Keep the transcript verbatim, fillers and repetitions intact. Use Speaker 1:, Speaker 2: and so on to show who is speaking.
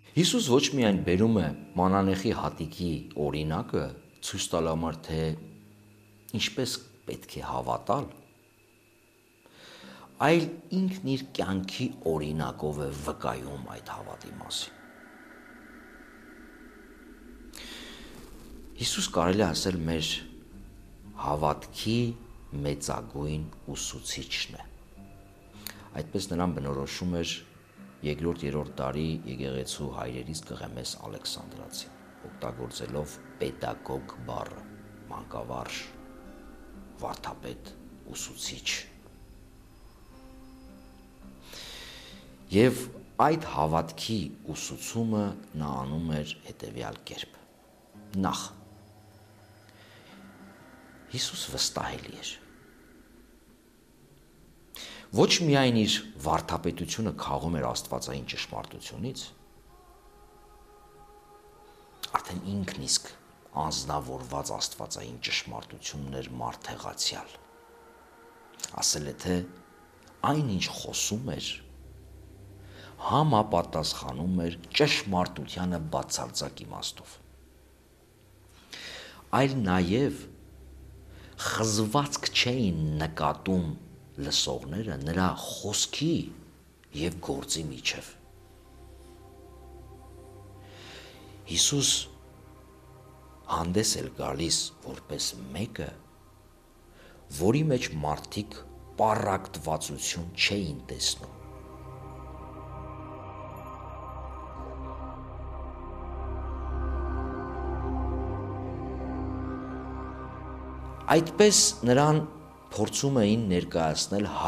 Speaker 1: Հիսուս ոչ միայն բերում է մանանեխի հատիկի օրինակը, ցույց տալ համար, թե ինչպես պետք է հավատալ, այլ ինքն իր կյանքի օրինակով է վկայում այդ հավատի մասին։ Հիսուս կարելի է ասել մեր հավատքի մեծագույն ուսուցիչն է։ Այդպես նրան բնորոշում էր երկրորդ-երրորդ դարի եկեղեցու հայրերից Կղեմես Ալեքսանդրացին, օգտագործելով պետագոգ բառը, մանկավարժ, վարդապետ, ուսուցիչ։ Եվ այդ հավատքի ուսուցումը նա անում էր հետևյալ կերպ. Նախ, Հիսուս վստահելի էր։ Ոչ միայն իր վարդապետությունը քաղում էր աստվածային ճշմարտությունից, արդեն ինքն իսկ անձնավորված աստվածային ճշմարտությունն էր մարդեղացյալ։ Ասել է, թե այն, ինչ խոսում էր, համապատասխանում էր ճշմարտությանը բացարձակ իմաստով։ Այլ նաև խզվածք չէին նկատում լսողները նրա խոսքի և գործի միջև։ Հիսուս հանդես էր գալիս որպես մեկը, որի մեջ մարդիկ պառակտվածություն չէին տեսնում։ Այդպես նրան փորձում էին ներկայացնել